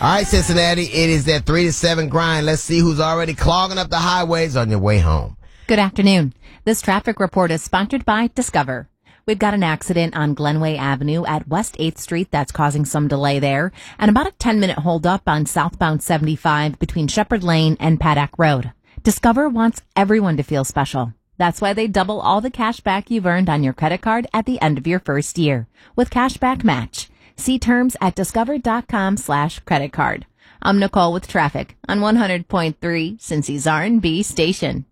All right, Cincinnati, it is that 3 to 7 grind. Let's see who's already clogging up the highways on your way home. Good afternoon. This traffic report is sponsored by Discover. We've got an accident on Glenway Avenue at West 8th Street that's causing some delay there, and about a 10-minute holdup on southbound 75 between Shepherd Lane and Paddock Road. Discover wants everyone to feel special. That's why they double all the cash back you've earned on your credit card at the end of your first year with Cashback Match. See terms at discover.com/credit card. I'm Nicole with traffic on 100.3 Cincy's R&B station.